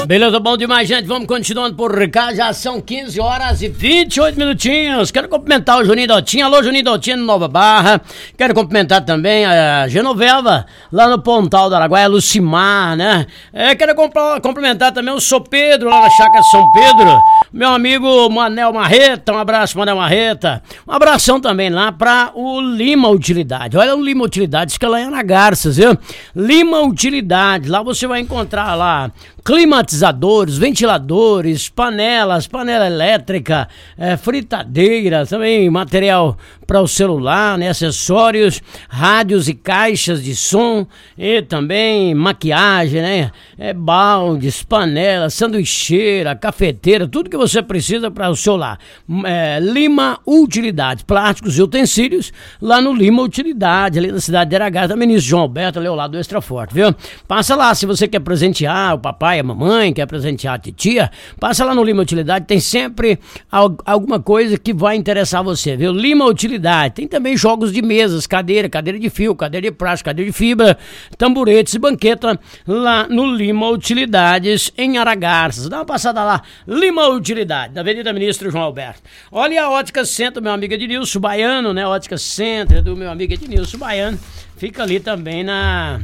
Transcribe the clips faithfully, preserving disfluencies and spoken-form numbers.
Beleza, bom demais, gente. Vamos continuando por cá. Já são quinze horas e vinte e oito minutinhos. Quero cumprimentar o Juninho Daltinho. Alô, Juninho Daltinho, Nova Barra. Quero cumprimentar também a Genoveva, lá no Pontal do Araguaia, Lucimar, né? É, quero cumprimentar também o São Pedro, lá na Chácara São Pedro. Meu amigo Manel Marreta. Um abraço, Manel Marreta. Um abração também lá pra o Lima Utilidade. Olha o Lima Utilidades, que é lá em Anagarças, viu? Lima Utilidade. Lá você vai encontrar lá climatizadores, ventiladores, panelas, panela elétrica, é, fritadeira, também material para o celular, né, acessórios, rádios e caixas de som, e também maquiagem, né, é, baldes, panelas, sanduicheira, cafeteira, tudo que você precisa para o seu lar. É, Lima Utilidade, plásticos e utensílios, lá no Lima Utilidade, ali na cidade de Aragás, ministro João Alberto, ali ao lado do Extra Forte, viu? Passa lá, se você quer presentear o papai, a mamãe, quer presentear a titia, passa lá no Lima Utilidade, tem sempre al- alguma coisa que vai interessar você, viu? Lima Utilidade, tem também jogos de mesas, cadeira, cadeira de fio, cadeira de plástico, cadeira de fibra, tamburetes e banqueta, lá no Lima Utilidades, em Aragarças. Dá uma passada lá, Lima Utilidade, na Avenida Ministro João Alberto. Olha a Ótica Center, meu amigo Ednilson Baiano, né? Ótica Center do meu amigo Ednilson Baiano, fica ali também na...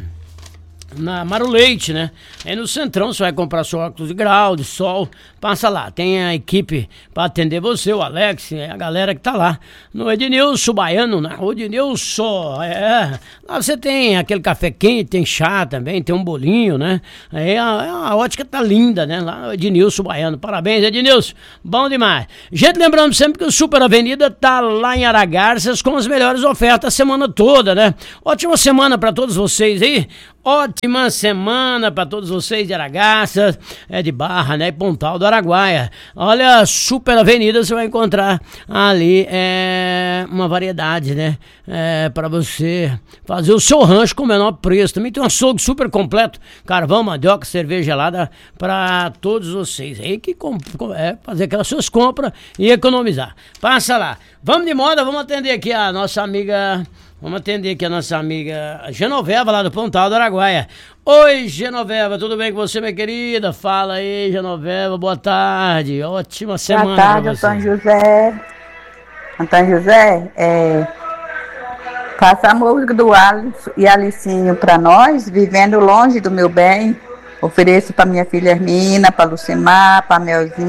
na Maro Leite, né? Aí no Centrão você vai comprar seu óculos de grau, de sol, passa lá, tem a equipe pra atender você, o Alex, a galera que tá lá, no Ednilson Baiano, né? O Ednilson, é, lá você tem aquele café quente, tem chá também, tem um bolinho, né? Aí a, a ótica tá linda, né? Lá no Ednilson Baiano, parabéns Ednilson, bom demais. Gente, lembrando sempre que o Super Avenida tá lá em Aragarças com as melhores ofertas a semana toda, né? Ótima semana pra todos vocês aí. Ótima semana para todos vocês de Aragaças, é de Barra, né? Pontal do Araguaia. Olha, Super Avenida, você vai encontrar ali é, uma variedade, né? É, para você fazer o seu rancho com o menor preço. Também tem um açougue super completo, carvão, mandioca, cerveja gelada para todos vocês aí que com, com, é, fazer aquelas suas compras e economizar. Passa lá. Vamos de moda, vamos atender aqui a nossa amiga... Vamos atender aqui a nossa amiga Genoveva, lá do Pontal do Araguaia. Oi, Genoveva, tudo bem com você, minha querida? Fala aí, Genoveva, boa tarde. Ótima semana. Boa tarde, Antônio José. Antônio José, é, faça a música do Alisson e Alicinho para nós, Vivendo Longe do Meu Bem. Ofereço para minha filha Hermina, para Lucimar, para Melzinha.